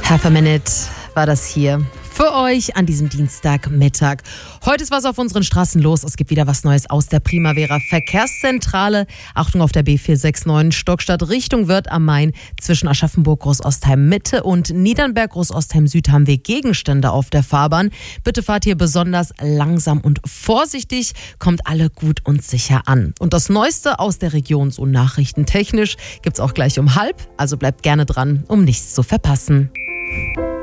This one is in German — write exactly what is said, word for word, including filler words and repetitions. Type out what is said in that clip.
Half a Minute war das hier für euch an diesem Dienstagmittag. Heute ist was auf unseren Straßen los. Es gibt wieder was Neues aus der Primavera Verkehrszentrale. Achtung auf der B vier sechs neun Stockstadt Richtung Wörth am Main. Zwischen Aschaffenburg, Großostheim Mitte und Niedernberg, Großostheim Süd haben wir Gegenstände auf der Fahrbahn. Bitte fahrt hier besonders langsam und vorsichtig. Kommt alle gut und sicher an. Und das Neueste aus der Region, so nachrichtentechnisch, gibt's auch gleich um halb. Also bleibt gerne dran, um nichts zu verpassen.